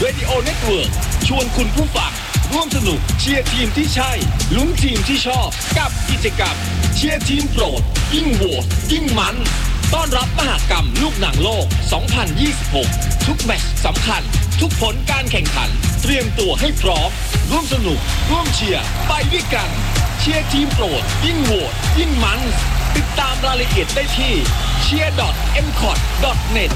Radio Network ชวนคุณผู้ฟังร่วมสนุกเชียร์ทีมที่ใช่ลุ้นทีมที่ชอบกับกิจกรรมเชียร์ทีมโปรดยิ่งโหวตยิ่งมันต้อนรับมหกรรมลูกหนังโลก 2026 ทุกแมตช์สำคัญทุกผลการแข่งขันเตรียมตัวให้พร้อมร่วมสนุกร่วมเชียร์ไปด้วยกันเชียร์ทีมโปรดยิ่งโหวตยิ่งมันติดตามรายละเอียดได้ที่ cheer.mcot.net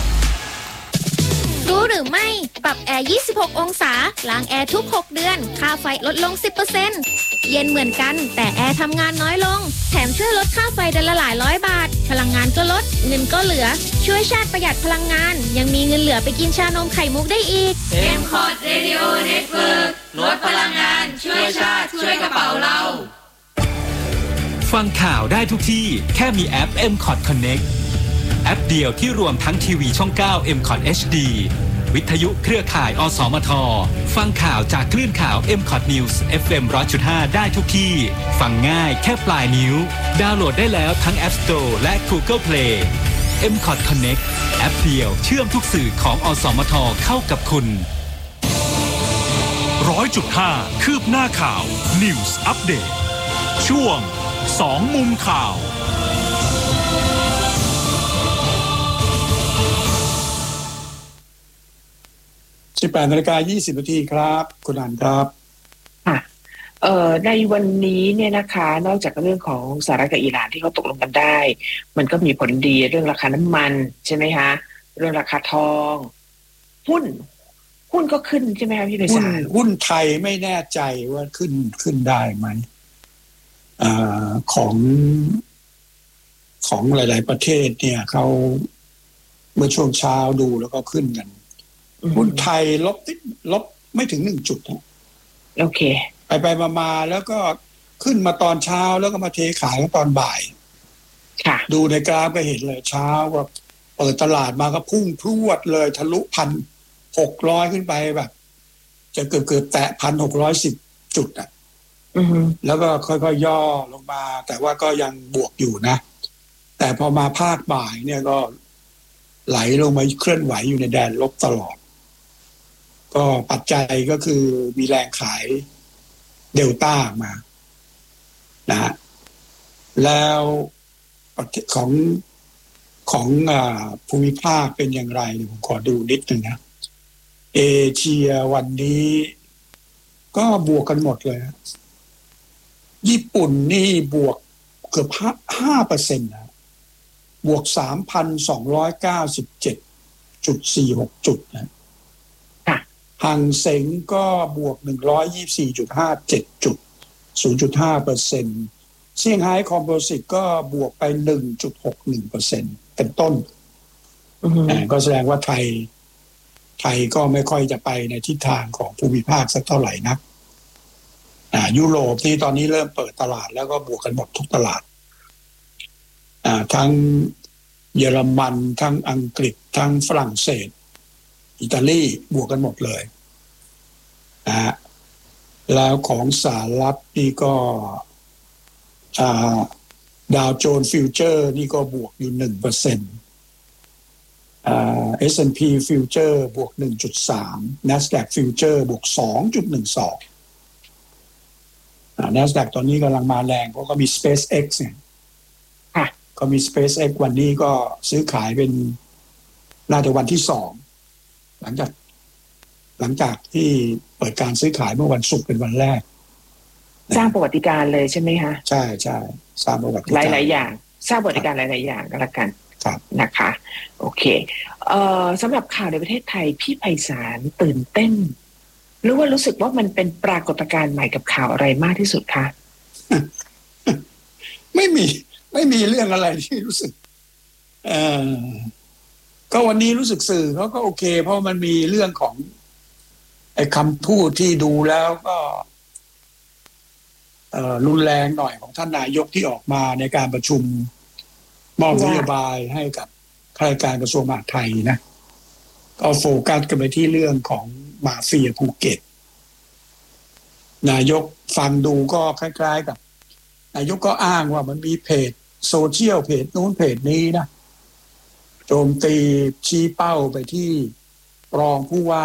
รู้หรือไม่ปรับแอร์ 26 องศาล้างแอร์ทุก 6 เดือนค่าไฟลดลง 10% เย็นเหมือนกันแต่แอร์ทำงานน้อยลงแถมช่วยลดค่าไฟเดือนละหลายร้อยบาทพลังงานก็ลดเงินก็เหลือช่วยชาติประหยัดพลังงานยังมีเงินเหลือไปกินชานมไข่มุกได้อีก MCOT Radio Network ลดพลังงานช่วยชาติช่วยกระเป๋าเราฟังข่าวได้ทุกที่แค่มีแอป MCOT Connect แอปเดียวที่รวมทั้งทีวีช่อง 9 MCOT HD วิทยุเครือข่ายอสมทฟังข่าวจากคลื่นข่าว MCOT News FM 100.5 ได้ทุกที่ฟังง่ายแค่ปลายนิ้วดาวน์โหลดได้แล้วทั้ง App Store และ Google Play MCOT Connect แอปเดียวเชื่อมทุกสื่อของอสมทเข้ากับคุณ 100.5 คืบหน้าข่าว News Update ช่วง2มุมข่าว 18:20 น.ครับคุณอันครับค่ะในวันนี้เนี่ยนะคะนอกจากเรื่องของสหรัฐกับอิหร่านที่เขาตกลงกันได้มันก็มีผลดีเรื่องราคาน้ำมันใช่ไหมคะเรื่องราคาทองหุ้นก็ขึ้นใช่ไหมคะพี่ไพศาลหุ้นไทยไม่แน่ใจว่าขึ้นได้ไหมของหลายๆประเทศเนี่ยเขาเมื่อช่วงเช้าดูแล้วก็ขึ้นกันหุ้นไทยลบไม่ถึง1 จุดนะโอเคไปมาแล้วก็ขึ้นมาตอนเช้าแล้วก็มาเทขายตอนบ่ายค่ะดูในกราฟก็เห็นเลยเช้าก็เปิดตลาดมาก็พุ่งพรวดเลยทะลุ 1,600 ขึ้นไปแบบจะเกือบแตะ 1,610 จุดอ่ะแล้วก็ค่อยๆย่อลงมาแต่ว่าก็ยังบวกอยู่นะแต่พอมาภาคบ่ายเนี่ยก็ไหลลงมาเคลื่อนไหวอยู่ในแดนลบตลอดก็ปัจจัยก็คือมีแรงขายเดลต้ามานะแล้วของภูมิภาคเป็นอย่างไรเดี๋ยวผมขอดูนิดนึงนะเอเชียวันนี้ก็บวกกันหมดเลยญี่ปุ่นนี่บวกเกือบ 5% นะบวก 3,297.46 จุดนะหังเส็งก็บวก 124.57 จุด 0.5% เซี่ยงไฮ้คอมโพสิตก็บวกไป 1.61% เป็นต้นก็แสดงว่าไทยก็ไม่ค่อยจะไปในทิศทางของภูมิภาคสักเท่าไหร่นักยุโรปที่ตอนนี้เริ่มเปิดตลาดแล้วก็บวกกันหมดทุกตลาดทั้งเยอรมันทั้งอังกฤษทั้งฝรั่งเศสอิตาลีบวกกันหมดเลยแล้วของสหรัฐนี่ก็ดาวโจนส์ฟิวเจอร์นี่ก็บวกอยู่ 1%S&P ฟิวเจอร์บวก 1.3 NASDAQ ฟิวเจอร์บวก 2.12 NASDAQ ตอนนี้กำลังมาแรงเพราะก็มี SpaceX เนี่ยก็มี SpaceX วันนี้ก็ซื้อขายเป็นน่าจะวันที่2หลังจากที่เปิดการซื้อขายเมื่อวันศุกร์เป็นวันแรกสร้างประวัติการณ์เลยใช่ไหมคะใช่สร้างประวัติการณ์หลายๆอย่างสร้างประวัติการณ์หลายๆอย่างก็แล้วกันนะคะโอเคสำหรับข่าวในประเทศไทยพี่ไพศาลตื่นเต้นหรือว่ารู้สึกว่ามันเป็นปรากฏการณ์ใหม่กับข่าวอะไรมากที่สุดคะไม่มีเรื่องอะไรที่รู้สึกก็วันนี้รู้สึกสื่อเขาก็โอเคเพราะมันมีเรื่องของไอ้คำพูดที่ดูแล้วก็รุนแรงหน่อยของท่านนายกที่ออกมาในการประชุมมอบนโยบายให้กับข้าราชการกระทรวงมหาดไทยนะก็โฟกัสกันไปที่เรื่องของมาเฟียภูเก็ตนายกฟังดูก็คล้ายๆกับนายกก็อ้างว่ามันมีเพจโซเชียลเพจนู้นเพจนี้นะโจมตีชี้เป้าไปที่รองผู้ว่า